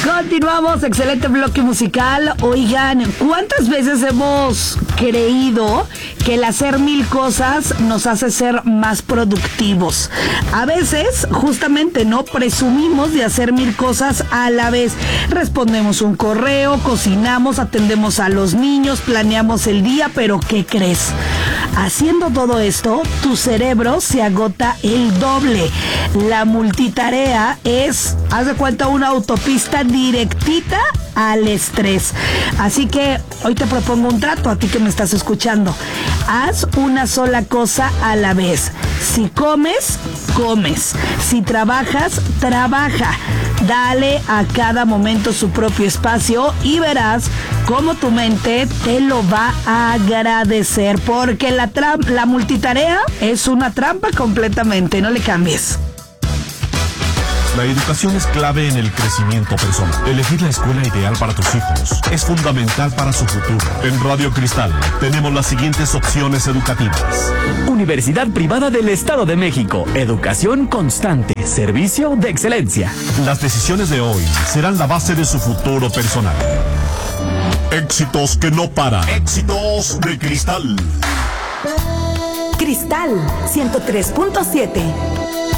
Continuamos, excelente bloque musical. Oigan, ¿cuántas veces hemos creído que el hacer mil cosas nos hace ser más productivos? A veces, justamente, no presumimos de hacer mil cosas a la vez. Respondemos un correo, cocinamos, atendemos a los niños, planeamos el día, pero ¿qué crees? Haciendo todo esto, tu cerebro se agota el doble. La multitarea es, haz de cuenta, una autopista directita al estrés. Así que hoy te propongo un trato a ti que me estás escuchando. Haz una sola cosa a la vez. Si comes, comes. Si trabajas, trabaja. Dale a cada momento su propio espacio y verás cómo tu mente te lo va a agradecer, porque la multitarea es una trampa completamente. No le cambies. La educación es clave en el crecimiento personal. Elegir la escuela ideal para tus hijos es fundamental para su futuro. En Radio Cristal tenemos las siguientes opciones educativas. Universidad Privada del Estado de México. Educación constante. Servicio de excelencia. Las decisiones de hoy serán la base de su futuro personal. Éxitos que no paran. Éxitos de Cristal. Cristal 103.7.